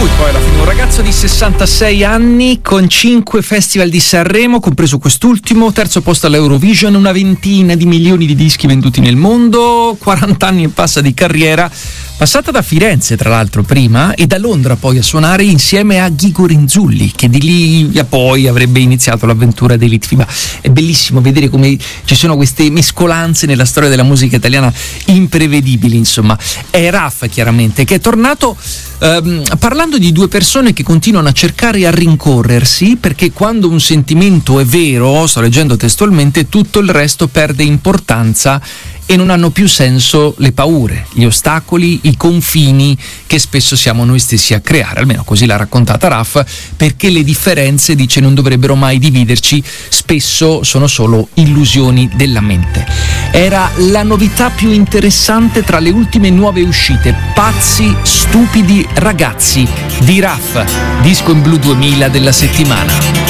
lui poi alla fine un ragazzo di 66 anni con 5 festival di Sanremo, compreso quest'ultimo, terzo posto all'Eurovision, una ventina di milioni di dischi venduti nel mondo, 40 anni e passa di carriera, passata da Firenze tra l'altro prima e da Londra poi a suonare insieme a Ghigo Renzulli, che di lì a poi avrebbe iniziato l'avventura dei Litfiba. È bellissimo vedere come ci sono queste mescolanze nella storia della musica italiana imprevedibili, insomma. È Raf chiaramente che è tornato parlando di due persone che continuano a cercare e a rincorrersi, perché quando un sentimento è vero, sto leggendo testualmente, tutto il resto perde importanza e non hanno più senso le paure, gli ostacoli, i confini che spesso siamo noi stessi a creare, almeno così l'ha raccontata Raf, perché le differenze, dice, non dovrebbero mai dividerci, spesso sono solo illusioni della mente. Era la novità più interessante tra le ultime nuove uscite, Pazzi, stupidi ragazzi di Raf, disco in blu 2000 della settimana.